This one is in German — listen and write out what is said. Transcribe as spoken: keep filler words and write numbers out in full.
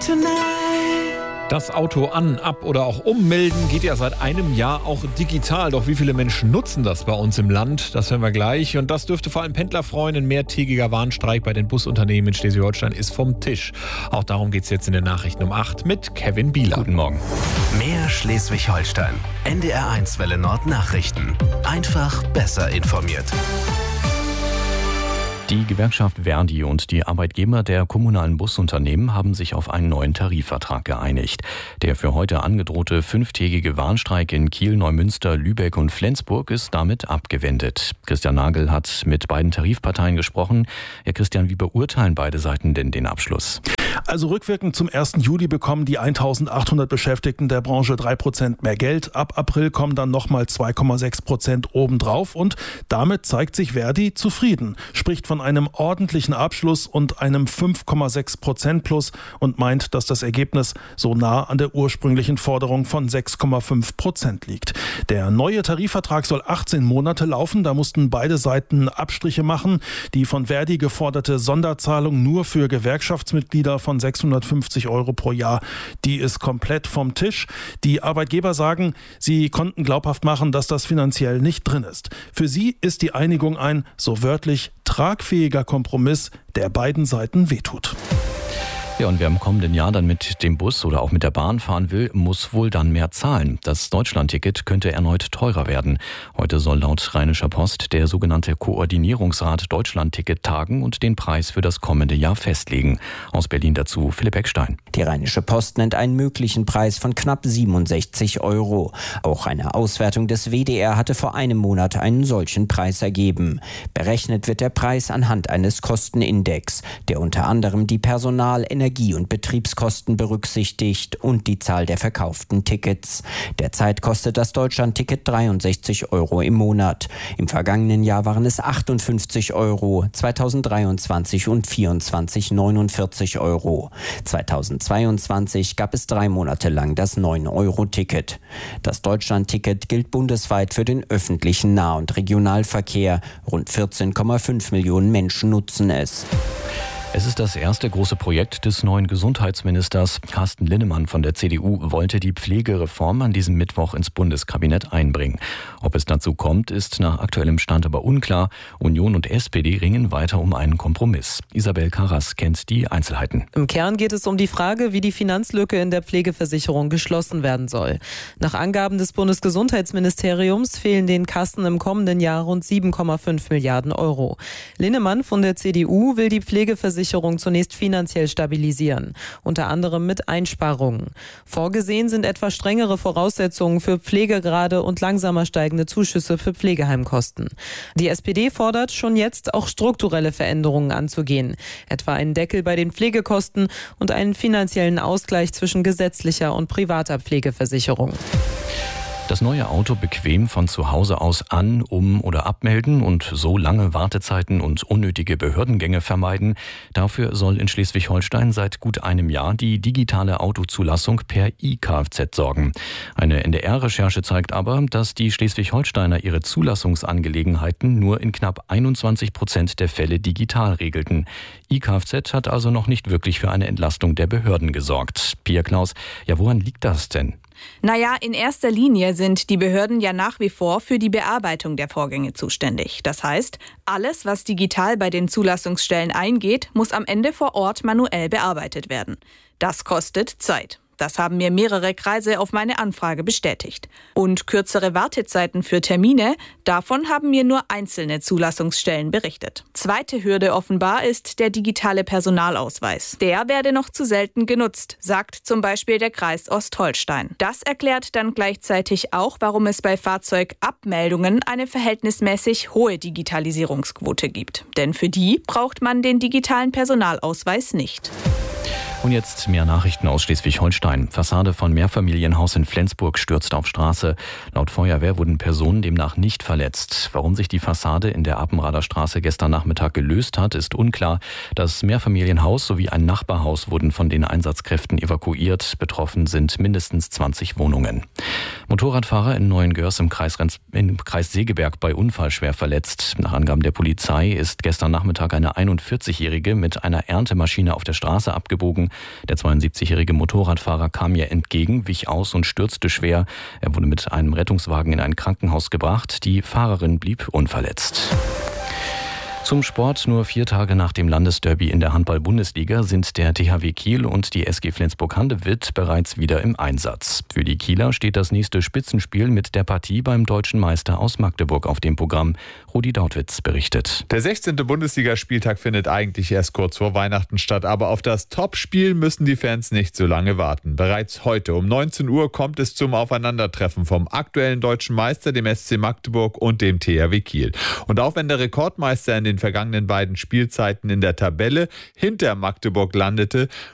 Das Auto an, ab oder auch ummelden geht ja seit einem Jahr auch digital. Doch wie viele Menschen nutzen das bei uns im Land? Das hören wir gleich. Und das dürfte vor allem Pendler freuen. Ein mehrtägiger Warnstreik bei den Busunternehmen in Schleswig-Holstein ist vom Tisch. Auch darum geht es jetzt in den Nachrichten um acht mit Kevin Bieler. Guten Morgen. Mehr Schleswig-Holstein. N D R eins Welle Nord Nachrichten. Einfach besser informiert. Die Gewerkschaft Verdi und die Arbeitgeber der kommunalen Busunternehmen haben sich auf einen neuen Tarifvertrag geeinigt. Der für heute angedrohte fünftägige Warnstreik in Kiel, Neumünster, Lübeck und Flensburg ist damit abgewendet. Christian Nagel hat mit beiden Tarifparteien gesprochen. Herr Christian, wie beurteilen beide Seiten denn den Abschluss? Also rückwirkend zum ersten Juli bekommen die eintausendachthundert Beschäftigten der Branche drei Prozent mehr Geld. Ab April kommen dann nochmal zwei Komma sechs Prozent obendrauf und damit zeigt sich Verdi zufrieden. Spricht von einem ordentlichen Abschluss und einem fünf Komma sechs Prozent Plus und meint, dass das Ergebnis so nah an der ursprünglichen Forderung von sechs Komma fünf Prozent liegt. Der neue Tarifvertrag soll achtzehn Monate laufen. Da mussten beide Seiten Abstriche machen. Die von Verdi geforderte Sonderzahlung nur für Gewerkschaftsmitglieder von sechshundertfünfzig Euro pro Jahr, die ist komplett vom Tisch. Die Arbeitgeber sagen, sie konnten glaubhaft machen, dass das finanziell nicht drin ist. Für sie ist die Einigung ein, so wörtlich, tragfähiger Kompromiss, der beiden Seiten wehtut. Ja, und wer im kommenden Jahr dann mit dem Bus oder auch mit der Bahn fahren will, muss wohl dann mehr zahlen. Das Deutschlandticket könnte erneut teurer werden. Heute soll laut Rheinischer Post der sogenannte Koordinierungsrat Deutschlandticket tagen und den Preis für das kommende Jahr festlegen. Aus Berlin dazu Philipp Eckstein. Die Rheinische Post nennt einen möglichen Preis von knapp siebenundsechzig Euro. Auch eine Auswertung des W D R hatte vor einem Monat einen solchen Preis ergeben. Berechnet wird der Preis anhand eines Kostenindex, der unter anderem die Personal-, Energie- und Betriebskosten berücksichtigt und die Zahl der verkauften Tickets. Derzeit kostet das Deutschlandticket dreiundsechzig Euro im Monat. Im vergangenen Jahr waren es achtundfünfzig Euro, zweitausenddreiundzwanzig und vierundzwanzig neunundvierzig Euro. zweitausendzweiundzwanzig gab es drei Monate lang das neun Euro Ticket. Das Deutschlandticket gilt bundesweit für den öffentlichen Nah- und Regionalverkehr. Rund vierzehn Komma fünf Millionen Menschen nutzen es. Es ist das erste große Projekt des neuen Gesundheitsministers. Carsten Linnemann von der C D U wollte die Pflegereform an diesem Mittwoch ins Bundeskabinett einbringen. Ob es dazu kommt, ist nach aktuellem Stand aber unklar. Union und S P D ringen weiter um einen Kompromiss. Isabel Karras kennt die Einzelheiten. Im Kern geht es um die Frage, wie die Finanzlücke in der Pflegeversicherung geschlossen werden soll. Nach Angaben des Bundesgesundheitsministeriums fehlen den Kassen im kommenden Jahr rund sieben Komma fünf Milliarden Euro. Linnemann von der C D U will die Pflegeversicherung zunächst finanziell stabilisieren, unter anderem mit Einsparungen. Vorgesehen sind etwa strengere Voraussetzungen für Pflegegrade und langsamer steigende Zuschüsse für Pflegeheimkosten. Die S P D fordert schon jetzt auch strukturelle Veränderungen anzugehen, etwa einen Deckel bei den Pflegekosten und einen finanziellen Ausgleich zwischen gesetzlicher und privater Pflegeversicherung. Das neue Auto bequem von zu Hause aus an-, um- oder abmelden und so lange Wartezeiten und unnötige Behördengänge vermeiden. Dafür soll in Schleswig-Holstein seit gut einem Jahr die digitale Autozulassung per E-Kfz sorgen. Eine N D R-Recherche zeigt aber, dass die Schleswig-Holsteiner ihre Zulassungsangelegenheiten nur in knapp einundzwanzig Prozent der Fälle digital regelten. E-Kfz hat also noch nicht wirklich für eine Entlastung der Behörden gesorgt. Pia Klaus, ja, woran liegt das denn? Naja, in erster Linie sind die Behörden ja nach wie vor für die Bearbeitung der Vorgänge zuständig. Das heißt, alles, was digital bei den Zulassungsstellen eingeht, muss am Ende vor Ort manuell bearbeitet werden. Das kostet Zeit. Das haben mir mehrere Kreise auf meine Anfrage bestätigt. Und kürzere Wartezeiten für Termine, davon haben mir nur einzelne Zulassungsstellen berichtet. Zweite Hürde offenbar ist der digitale Personalausweis. Der werde noch zu selten genutzt, sagt zum Beispiel der Kreis Ostholstein. Das erklärt dann gleichzeitig auch, warum es bei Fahrzeugabmeldungen eine verhältnismäßig hohe Digitalisierungsquote gibt. Denn für die braucht man den digitalen Personalausweis nicht. Und jetzt mehr Nachrichten aus Schleswig-Holstein. Fassade von Mehrfamilienhaus in Flensburg stürzt auf Straße. Laut Feuerwehr wurden Personen demnach nicht verletzt. Warum sich die Fassade in der Apenrader Straße gestern Nachmittag gelöst hat, ist unklar. Das Mehrfamilienhaus sowie ein Nachbarhaus wurden von den Einsatzkräften evakuiert. Betroffen sind mindestens zwanzig Wohnungen. Motorradfahrer in Neuengörs im Kreis, Renz, im Kreis Segeberg bei Unfall schwer verletzt. Nach Angaben der Polizei ist gestern Nachmittag eine einundvierzigjährige mit einer Erntemaschine auf der Straße abgebogen. Der zweiundsiebzigjährige Motorradfahrer kam ihr entgegen, wich aus und stürzte schwer. Er wurde mit einem Rettungswagen in ein Krankenhaus gebracht. Die Fahrerin blieb unverletzt. Zum Sport. Nur vier Tage nach dem Landesderby in der Handball-Bundesliga sind der T H W Kiel und die S G Flensburg-Handewitt bereits wieder im Einsatz. Für die Kieler steht das nächste Spitzenspiel mit der Partie beim deutschen Meister aus Magdeburg auf dem Programm. Rudi Dautwitz berichtet. Der sechzehnte Bundesligaspieltag findet eigentlich erst kurz vor Weihnachten statt, aber auf das Topspiel müssen die Fans nicht so lange warten. Bereits heute um neunzehn Uhr kommt es zum Aufeinandertreffen vom aktuellen deutschen Meister, dem S C Magdeburg, und dem T H W Kiel. Und auch wenn der Rekordmeister in den vergangenen beiden Spielzeiten in der Tabelle hinter Magdeburg landete,